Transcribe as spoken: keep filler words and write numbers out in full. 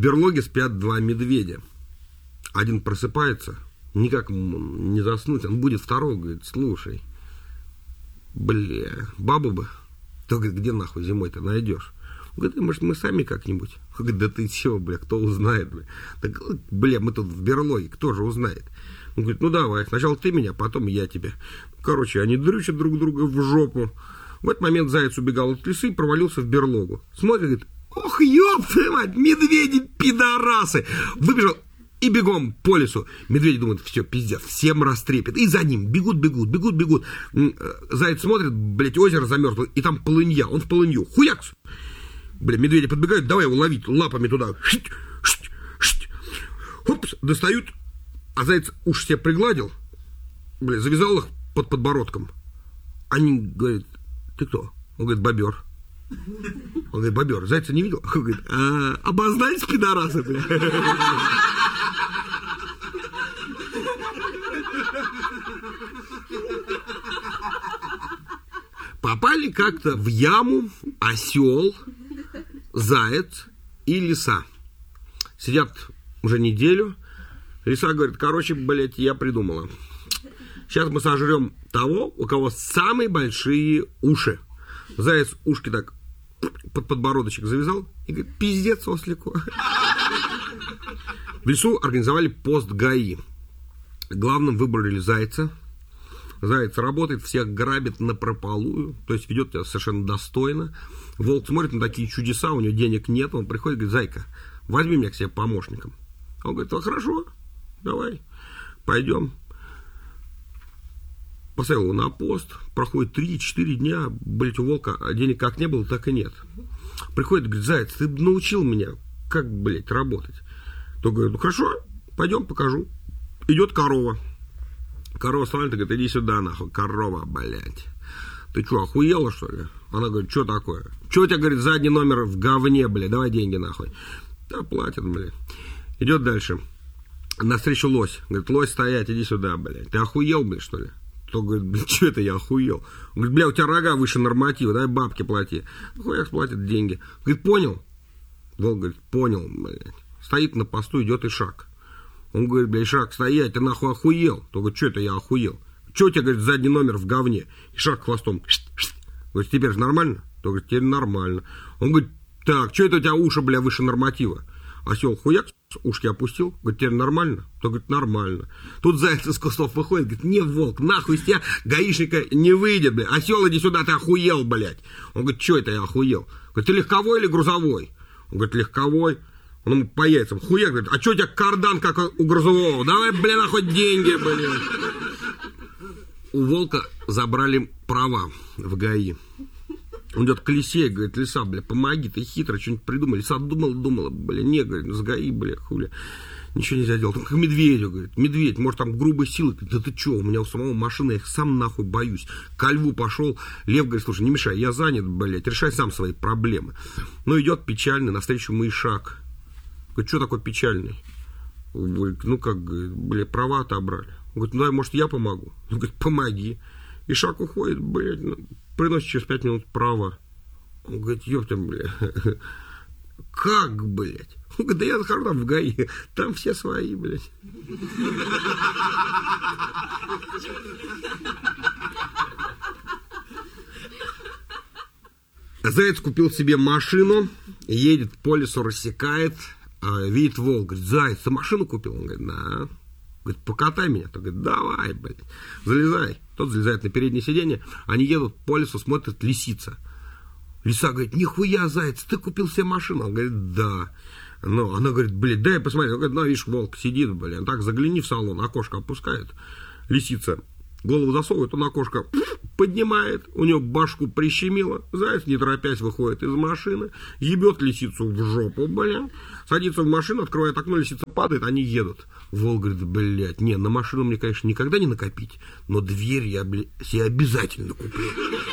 берлоге спят два медведя. Один просыпается, никак не заснуть, он будет второго, говорит, слушай, бля, бабу бы, то, говорит, где нахуй зимой-то найдешь? Он говорит, может, мы сами как-нибудь? Он говорит, да ты чего, бля, кто узнает, бля? Так, бля, мы тут в берлоге, кто же узнает? Он говорит, ну давай, сначала ты меня, потом я тебя. Короче, они дрючат друг друга в жопу. В этот момент заяц убегал от лисы и провалился в берлогу. Смотрит, говорит, ох, ёб твою мать, медведи, пидорасы! Выбежал и бегом по лесу. Медведи думают, все, пиздец, всем растрепет. И за ним бегут, бегут, бегут, бегут. Заяц смотрит, блядь, озеро замерзло, и там полынья, он в полынью. Хуякс! Бля, медведи подбегают, давай его ловить лапами туда. Шть, шть, шть. Хопс, достают, а заяц уж себе пригладил, бля, завязал их под подбородком. Они говорят, ты кто? Он говорит, бобер. Он говорит, бобер, зайца не видел? Он говорит, а, обознались, пидорасы, бля. Попали как-то в яму осел, заяц и лиса. Сидят уже неделю. Лиса говорит, короче, блядь, я придумала. Сейчас мы сожрем того, у кого самые большие уши. Заяц ушки так под подбородочек завязал и говорит, пиздец ослику. В лесу организовали пост ГАИ. Главным выбрали зайца. Заяц работает, всех грабит напропалую, то есть ведет тебя совершенно достойно. Волк смотрит на такие чудеса, у него денег нет, он приходит и говорит, зайка, возьми меня к себе помощником. Он говорит, а хорошо, давай, пойдем. Поставил его на пост, проходит три-четыре дня, блядь, у волка денег как не было, так и нет. Приходит, говорит, заяц, ты научил меня, как, блядь, работать. То говорит, ну хорошо, пойдем покажу. Идет корова. Корова становится, говорит, иди сюда, нахуй, корова, блядь. Ты что, охуела, что ли? Она говорит, что такое? Что у тебя, говорит, задний номер в говне, блядь, давай деньги, нахуй. Да, платят, блядь. Идет дальше. Навстречу лось. Говорит, лось, стоять, иди сюда, блядь. Ты охуел, блядь, что ли? То говорит, блядь, что это я охуел? Он говорит, бля, у тебя рога выше норматива, давай бабки плати. Хуяк платит деньги. Говорит, понял? Волк говорит, понял, блядь. Стоит на посту, идет Ишак. Он говорит, блядь, Ишак, стоять, ты нахуй охуел? То говорит, что это я охуел? Что у тебя, говорит, задний номер в говне? Ишак хвостом. Говорит, теперь же нормально? То говорит, теперь нормально. Он говорит, так, что это у тебя уши, бля, выше норматива? Осел хуяк, ушки опустил, говорит, теперь нормально? То говорит, нормально. Тут заяц из кустов выходит, говорит, не, волк, нахуй из тебя гаишника не выйдет, бля. Осел, иди сюда, ты охуел, блядь. Он говорит, что это я охуел? Говорит, ты легковой или грузовой? Он говорит, легковой. Он ему по яйцам, хуяк, говорит, а что у тебя кардан, как у грузового? Давай, бля, нахуй деньги, блядь. У волка забрали права в ГАИ. Он идет к лисе, говорит, лиса, бля, помоги, ты хитро, что-нибудь придумай. Лиса думала, думала, бля, не, говорит, с ГАИ, бля, хуля. Ничего нельзя делать. Только к медведю, говорит, медведь, может, там грубой силы. Да ты что, у меня у самого машина, я их сам нахуй боюсь. Ко льву пошел, лев говорит, слушай, не мешай, я занят, блядь, решай сам свои проблемы. Ну, идет печальный, навстречу ему Ишак. Говорит, что такой печальный? Говорит, ну как, бля, права отобрали. Он говорит, ну дай, может, я помогу? Он говорит, помоги. Ишак уходит, блядь, ну, приносит через пять минут права. Он говорит, ёпта, бля, как, блядь? Он говорит, да я захожу там в ГАИ, там все свои, блядь. Заяц купил себе машину, едет по лесу, рассекает, видит волк, говорит, заяц, ты машину купил? Он говорит, да. Говорит, покатай меня. Тот говорит, давай, блядь, залезай. Тот залезает на переднее сиденье, они едут по лесу, смотрят лисица. Лиса говорит, нихуя, заяц, ты купил себе машину? Он говорит, да. Ну, она говорит, блядь, дай посмотреть. Он говорит, ну, видишь, волк сидит, блядь, так загляни в салон, окошко опускает. Лисица голову засовывает, он окошко поднимает, у него башку прищемило, заяц, не торопясь, выходит из машины, ебет лисицу в жопу, блядь, садится в машину, открывает окно, лисица падает, они едут. Волк говорит, блядь, не, на машину мне, конечно, никогда не накопить, но дверь я, блядь, себе обязательно куплю.